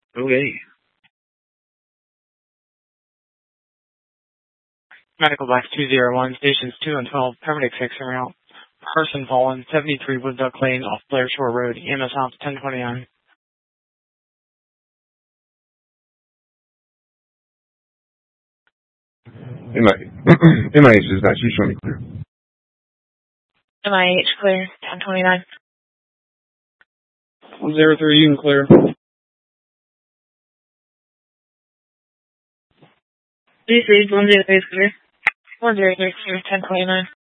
Okay. Medical Box 201, Stations 2 and 12, paramedic 6 en route. Person fallen, 73 Wood Duck Lane off Blair Shore Road, EMS off 1029. MIH is not, you show me clear. MIH clear, 1029. 103, you can clear. 103 is clear. 103 clear, 1029.